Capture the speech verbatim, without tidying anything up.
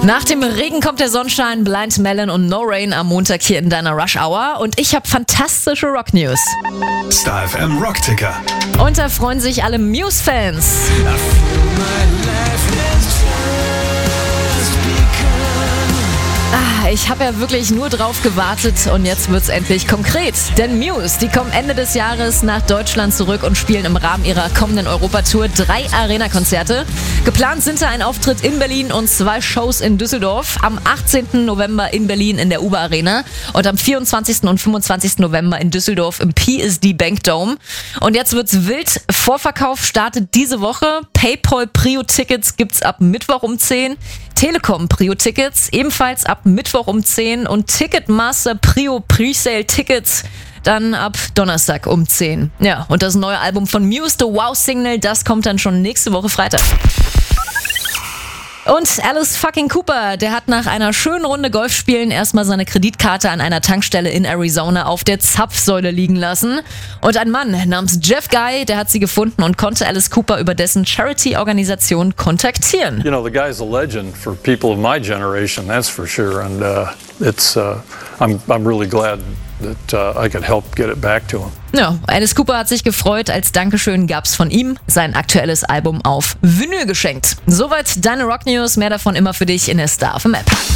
Nach dem Regen kommt der Sonnenschein, Blind Melon und No Rain am Montag hier in deiner Rush Hour. Und ich habe fantastische Rock News. Star F M Rockticker. Und da freuen sich alle Muse-Fans. Ah, ich habe ja wirklich nur drauf gewartet und jetzt wird's endlich konkret. Denn Muse, die kommen Ende des Jahres nach Deutschland zurück und spielen im Rahmen ihrer kommenden Europatour drei Arena-Konzerte. Geplant sind da ein Auftritt in Berlin und zwei Shows in Düsseldorf. Am achtzehnten November in Berlin in der U B A Arena und am vierundzwanzigsten und fünfundzwanzigsten November in Düsseldorf im P S D Bank Dome. Und jetzt wird's wild. Vorverkauf startet diese Woche. PayPal Prio-Tickets gibt's ab Mittwoch um zehn. Telekom Prio-Tickets ebenfalls ab Mittwoch um zehn und Ticketmaster Prio Presale Tickets dann ab Donnerstag um zehn. Ja, und das neue Album von Muse, The Wow Signal, das kommt dann schon nächste Woche Freitag. Und Alice fucking Cooper, der hat nach einer schönen Runde Golf spielen erstmal seine Kreditkarte an einer Tankstelle in Arizona auf der Zapfsäule liegen lassen. Und ein Mann namens Jeff Guy, der hat sie gefunden und konnte Alice Cooper über dessen Charity-Organisation kontaktieren. You know, the guy's a legend for people of my generation, that's for sure. And uh, it's, uh, I'm, I'm really glad that uh, I could help get it back to him. Ja, Alice Cooper hat sich gefreut. Als Dankeschön gab's von ihm sein aktuelles Album auf Vinyl geschenkt. Soweit deine Rock News. Mehr davon immer für dich in der Star F M App.